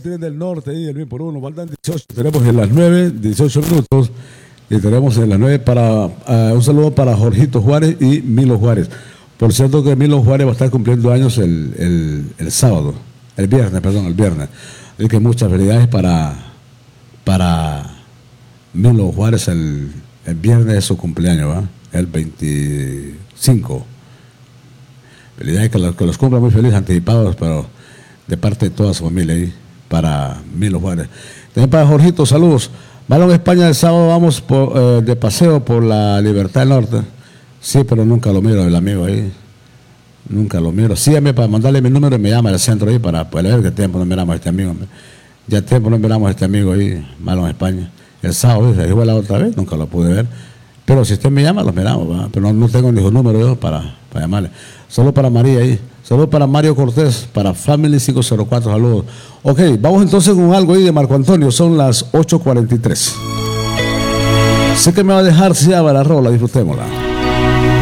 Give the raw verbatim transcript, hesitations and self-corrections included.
Tigres del Norte y el mil por uno, faltan dieciocho, tenemos en las nueve, dieciocho minutos, y tenemos en las nueve para, uh, un saludo para Jorgito Juárez y Milo Juárez. Por cierto que Milo Juárez va a estar cumpliendo años el, el, el sábado, el viernes, perdón, el viernes. Así que muchas felicidades para, para Milo Juárez, el, el viernes de su cumpleaños, ¿va? El veinticinco. Felicidades, que los, que los cumpla muy felices, anticipados, pero de parte de toda su familia ahí, para Milo Juárez. También para Jorgito, saludos. Balón España el sábado, vamos por, eh, de paseo por la Libertad del Norte. Sí, pero nunca lo miro, el amigo ahí. Nunca lo miro. Sígueme para mandarle mi número y me llama al centro ahí para poder ver qué tiempo no miramos a este amigo. Ya tiempo no miramos a este amigo ahí, Balón España. El sábado, se igual la otra vez, nunca lo pude ver. Pero si usted me llama, los miramos, ¿verdad? Pero no, no tengo ni su número yo para, para llamarle. Solo para María ahí. Saludos para Mario Cortés, para Family cinco cero cuatro, saludos. Ok, vamos entonces con algo ahí de Marco Antonio, son las ocho cuarenta y tres. Sé que me va a dejar, si llama la rola, disfrutémosla.